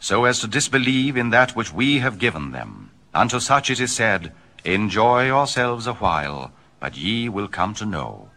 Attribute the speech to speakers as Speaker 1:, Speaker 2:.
Speaker 1: so as to disbelieve in that which we have given them. Unto such it is said, Enjoy yourselves a while, but ye will come to know.